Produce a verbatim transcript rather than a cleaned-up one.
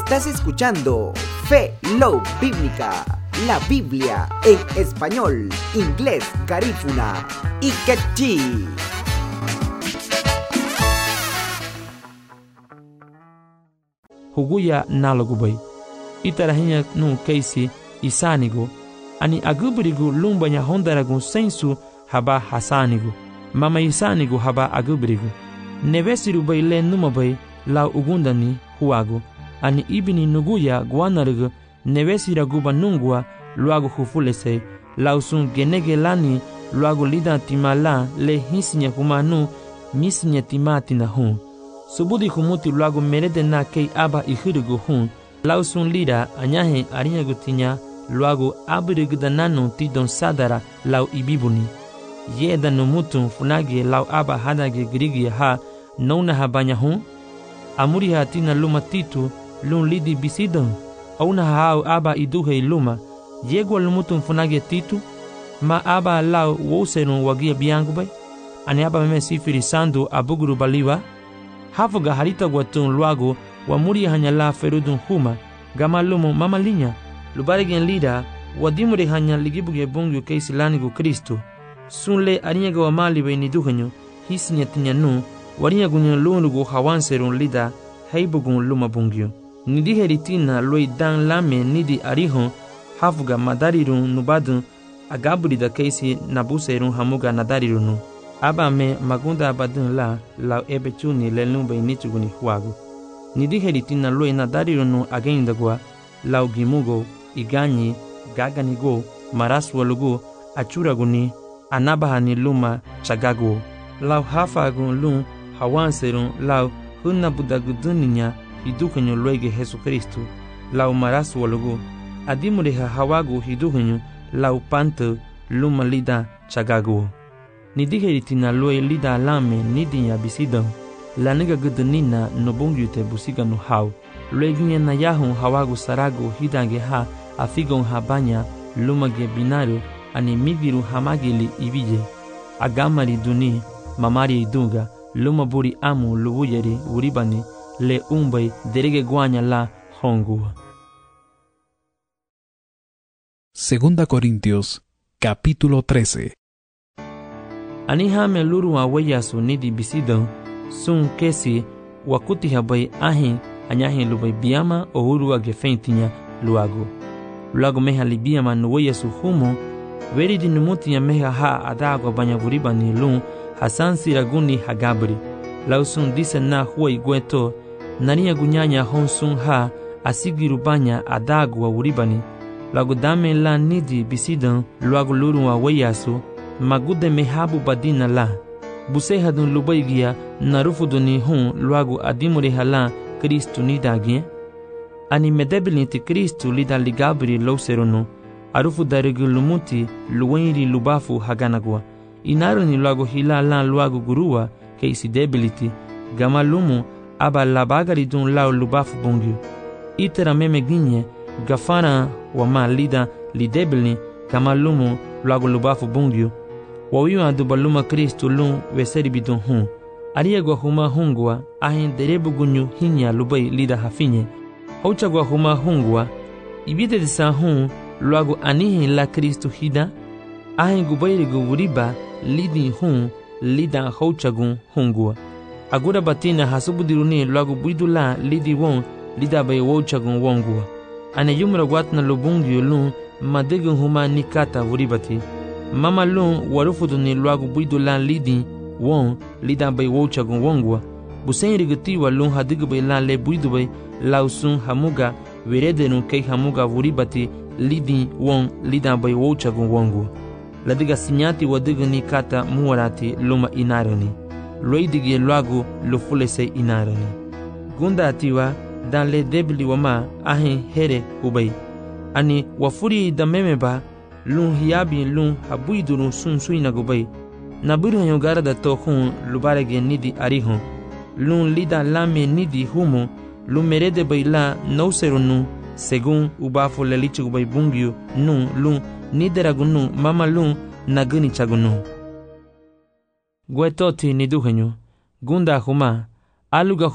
Estás escuchando Fe Love Bíblica, la Biblia en español, inglés, garífuna y quechí. Huguya nalogubay itarahinya nu keisi isanigo ani agubrigu lumbanya hondaragu sensu haba hasanigu mama isanigu haba agubrigu nevesiru bay le numabay la ugundani huagu ani ibini nuguya guanargu nevesira guba nungua luagu hufulese lausun genege lani luagu lida timala le hisinya humanu misinya timatina hun subudi humuti luagu merede na kei aba ihirigu hun lausun lida anyahe arinyagu tinya luagu abirigu dananu tidon sadara lau ibibuni yeda numutun funagi lau aba hadage grigi ha nona habanya hun amuri ha tina luma titu lun lidi bisidon auna hao aba iduhe luma yegwa lumutun funagi titu ma aba lau woserun wagia biangu bay ani aba meme sifiri sandu abuguru baliwa hafuga harita guatun luagu wa muri hanya la ferudun huma gama lumu mama linya lubarigen lida wadimure hanya ligibuge bungyu keisi lanigu Kristo sunle arinyaga wa mali be niduhanyo hisinya tinyanu warinyagu nyo lunugu hawanserun lida heibugun luma bungyu nidi heritina loi dan lame nidi arihon hafuga madarirun nubadun agaburida keisi nabuserun hamuga nadarirunu aba me magunda abadun la la ebechuni lelumbe nichuguni huagu nidi heritina loi nadarirunu agendagwa lau gimugo iganyi gaganigo maraswalugu achuraguni anabahani luma chagago lau hafagun lum hawanserun lau hunabudaguduninya hidukanyo loige Jesu Kristo lau maraswalugu adimureha hawagu hidukanyo lau panto luma lida chagago nidiheritina loe lida lame nidinya bisidon laniga gudunina nobungyute busiga no hau loeginya na yahun hawagu saragu hidange ha afigon habanya lumage binaru ani migiru hamagili ibije agamari duni mamari idunga lumaburi amu lubuyeri uribani le umbay derege guanya la hongu. Segunda Corintios, capítulo trece. Anihame luru aweyasu nidi bisidon sun kesi wakuti habay ahin anyahin lubay biyama o urua gefentinya luagu. Luagu meha libiyama nuweyasu humo veridi numutinya meha ha adago banyavuriba ni lun hasan siraguni hagabri. Lausun dise na huwa igweto nariya gunyanya honsun ha asigiru banya adago wa uribani. Luagu dame la nidi bisidon luagu luru aweyasu magude mehabu badina la busehadun lubaigia narufuduni hun luagu adimure hala Kristu nidagien ani medebilinti Kristu lida ligabri lauserunu arufu darigu lumuti luwenri lubafu haganagwa inaruni luagu hila la luagu gurua keisi debiliti gama lumu aba labagari dun lau lubafu bungyu itera meme ginye gafana wama lida lidebilni gama lumu luagu lubafu bungyu wawiwa dubaluma Kristu lun weseri bidun hun ariegwa huma hungwa ahin derebu gunyu hinya lubai lida hafinye hauchagwa huma hungwa ibide disa hun luagu anihin la Kristu hida ahin gubairigu wuriba lidi hun lida hauchagun hungwa agura batina hasubudiruni luagu buidula lidi won lida bai wauchagun wongwa ane yumra watna lubungyu lun madegun huma nikata wuribati mama lun warufuduni luagu buidula lidi won lida bay wochagun wongwa busenri gutiwa lun hadigu bay la le buidu bay lausun hamuga weredenu kei hamuga wuribati lidi won lida bay wochagun wongwa ladiga sinyati wadigu ni kata muwarati luma inarani loidigi luagu lufulese inarani gunda atiwa dan le debli wama ahin here ubay ani wafuri da memeba lun hiyabi lun habuiduru sun suina gubay naburu yongara da tohun lubarege nidi arihun lun lida lame nidi humo lun merede bayla nauserunu segun ubafu lelichi gubay bungyu nun lun nideragunu mama lun naguni chagunu guetoti niduhenyo gunda huma aluga